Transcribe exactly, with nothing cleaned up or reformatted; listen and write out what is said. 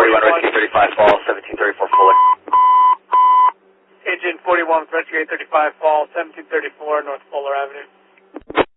forty-one, Rescue thirty-five, fall, seventeen thirty-four, Fuller. Agent forty-one, Rescue eight thirty-five, fall, seventeen thirty-four, North Fuller Avenue.